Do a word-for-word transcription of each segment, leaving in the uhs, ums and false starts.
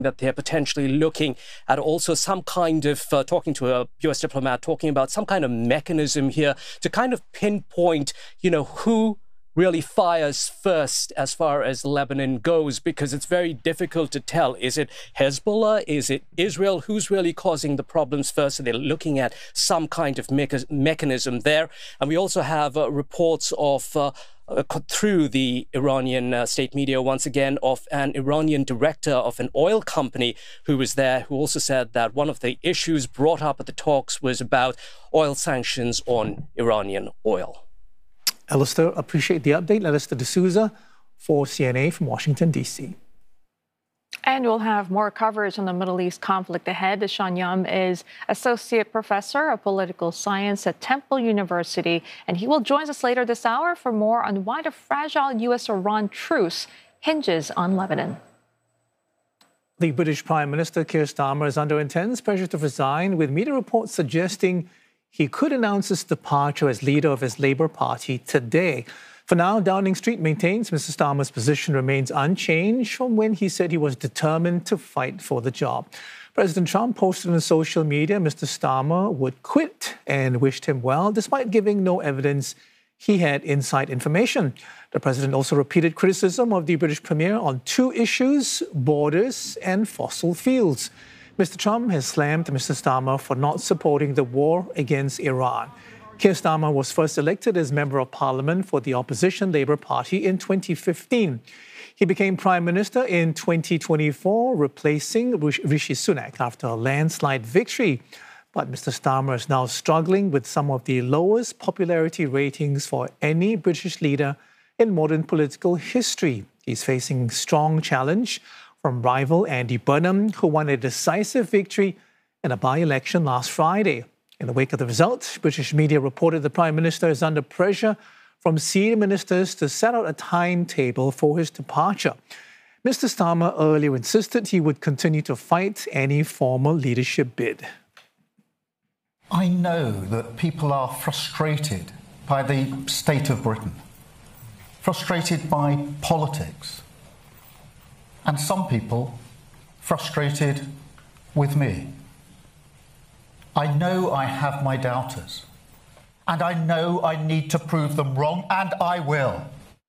that they're potentially looking at also some kind of, uh, talking to a U S diplomat, talking about some kind of mechanism here to kind of pinpoint, you know, who really fires first as far as Lebanon goes, because it's very difficult to tell. Is it Hezbollah? Is it Israel? Who's really causing the problems first? So they're looking at some kind of mecha- mechanism there. And we also have uh, reports of uh, uh, through the Iranian uh, state media once again of an Iranian director of an oil company who was there, who also said that one of the issues brought up at the talks was about oil sanctions on Iranian oil. Alistair, appreciate the update. Alistair D'Souza for C N A from Washington, D C. And we'll have more coverage on the Middle East conflict ahead. Sean Yum is Associate Professor of Political Science at Temple University, and he will join us later this hour for more on why the fragile U S Iran truce hinges on Lebanon. The British Prime Minister Keir Starmer is under intense pressure to resign, with media reports suggesting he could announce his departure as leader of his Labour Party today. For now, Downing Street maintains Mister Starmer's position remains unchanged from when he said he was determined to fight for the job. President Trump posted on social media Mister Starmer would quit and wished him well, despite giving no evidence he had inside information. The president also repeated criticism of the British Premier on two issues: borders and fossil fuels. Mister Trump has slammed Mister Starmer for not supporting the war against Iran. Keir Starmer was first elected as Member of Parliament for the opposition Labour Party in twenty fifteen. He became Prime Minister in twenty twenty-four, replacing Rishi Sunak after a landslide victory. But Mister Starmer is now struggling with some of the lowest popularity ratings for any British leader in modern political history. He's facing strong challenge from rival Andy Burnham, who won a decisive victory in a by-election last Friday. In the wake of the result, British media reported the Prime Minister is under pressure from senior ministers to set out a timetable for his departure. Mister Starmer earlier insisted he would continue to fight any formal leadership bid. I know that people are frustrated by the state of Britain, frustrated by politics, and some people frustrated with me. I know I have my doubters, and I know I need to prove them wrong, and I will.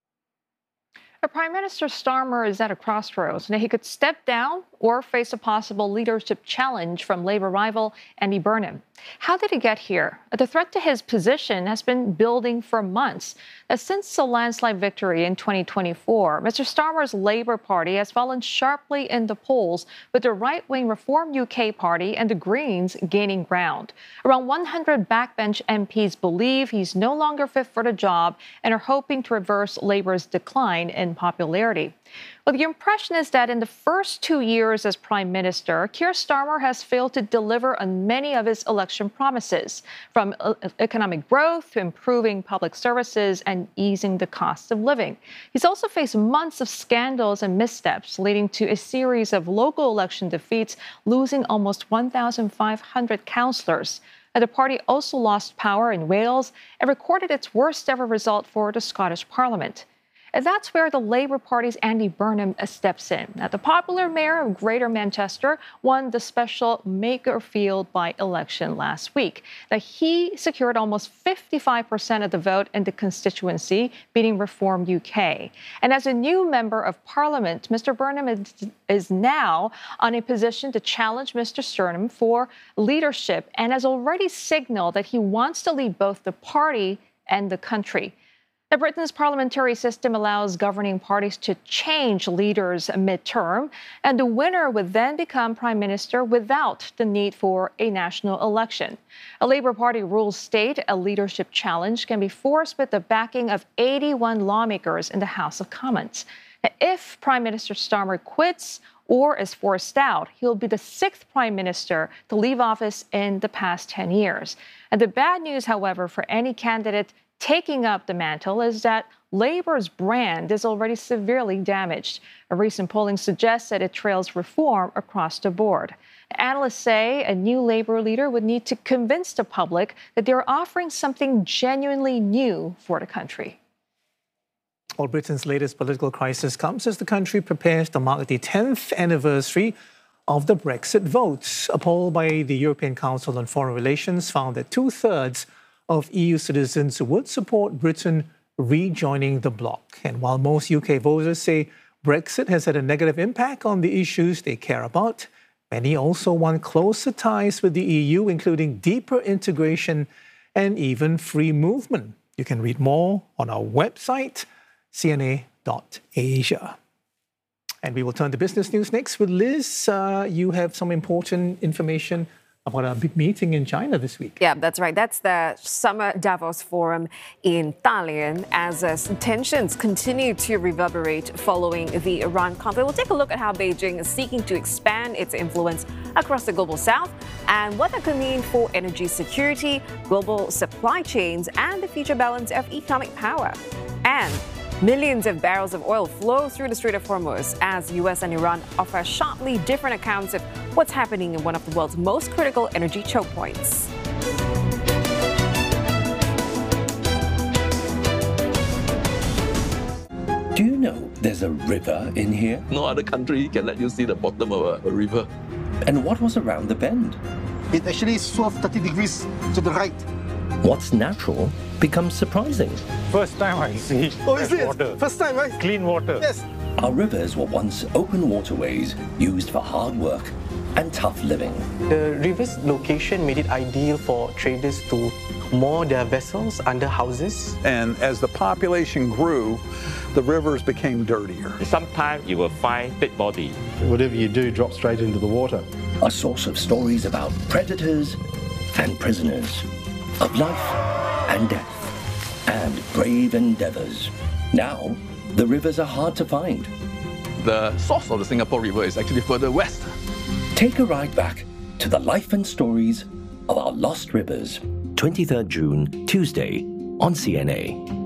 Prime Minister Starmer is at a crossroads. Now, he could step down or face a possible leadership challenge from Labour rival Andy Burnham. How did he get here? The threat to his position has been building for months. Now, since the landslide victory in twenty twenty-four, Mister Starmer's Labour Party has fallen sharply in the polls, with the right-wing Reform U K Party and the Greens gaining ground. Around one hundred backbench M Ps believe he's no longer fit for the job and are hoping to reverse Labour's decline in popularity. Well, the impression is that in the first two years as Prime Minister, Keir Starmer has failed to deliver on many of his election promises, from economic growth to improving public services and easing the cost of living. He's also faced months of scandals and missteps, leading to a series of local election defeats, losing almost one thousand five hundred councillors. The party also lost power in Wales and recorded its worst ever result for the Scottish Parliament. And that's where the Labour Party's Andy Burnham steps in. Now, the popular mayor of Greater Manchester won the special Makerfield by-election last week. Now, he secured almost fifty-five percent of the vote in the constituency, beating Reform U K. And as a new member of Parliament, Mister Burnham is, is now on a position to challenge Mister Sturham for leadership and has already signaled that he wants to lead both the party and the country. Now, Britain's parliamentary system allows governing parties to change leaders mid-term, and the winner would then become prime minister without the need for a national election. A Labour Party rules state a leadership challenge can be forced with the backing of eighty-one lawmakers in the House of Commons. Now, if Prime Minister Starmer quits or is forced out, he'll be the sixth prime minister to leave office in the past ten years. And the bad news, however, for any candidate taking up the mantle is that Labour's brand is already severely damaged. A recent polling suggests that it trails Reform across the board. Analysts say a new Labour leader would need to convince the public that they're offering something genuinely new for the country. Well, Britain's latest political crisis comes as the country prepares to mark the tenth anniversary of the Brexit votes. A poll by the European Council on Foreign Relations found that two-thirds of E U citizens would support Britain rejoining the bloc. And while most U K voters say Brexit has had a negative impact on the issues they care about, many also want closer ties with the E U, including deeper integration and even free movement. You can read more on our website, C N A dot Asia. And we will turn to business news next with Liz. Uh, you have some important information about a big meeting in China this week. Yeah, that's right. That's the Summer Davos Forum in Dalian as uh, tensions continue to reverberate following the Iran conflict. We'll take a look at how Beijing is seeking to expand its influence across the global south and what that could mean for energy security, global supply chains, and the future balance of economic power. And millions of barrels of oil flow through the Strait of Hormuz as U S and Iran offer sharply different accounts of what's happening in one of the world's most critical energy choke points. Do you know there's a river in here? No other country can let you see the bottom of a, a river. And what was around the bend? It actually swerved thirty degrees to the right. What's natural becomes surprising. First time I see Oh, is it? water. First time, right? Clean water. Yes. Our rivers were once open waterways used for hard work and tough living. The river's location made it ideal for traders to moor their vessels under houses. And as the population grew, the rivers became dirtier. Sometimes you will find dead body. Whatever you do drops straight into the water. A source of stories about predators and prisoners, of life and death, and brave endeavors. Now, the rivers are hard to find. The source of the Singapore River is actually further west. Take a ride back to the life and stories of our lost rivers. twenty-third June, Tuesday, on C N A.